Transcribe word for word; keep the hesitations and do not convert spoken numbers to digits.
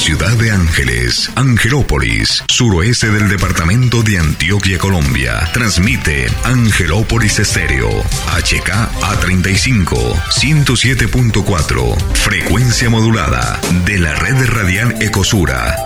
ciudad de Ángeles, Angelópolis, suroeste del departamento de Antioquia, Colombia. Transmite Angelópolis Estéreo, H K A treinta y cinco, ciento siete punto cuatro, frecuencia modulada de la red radial Ecosura,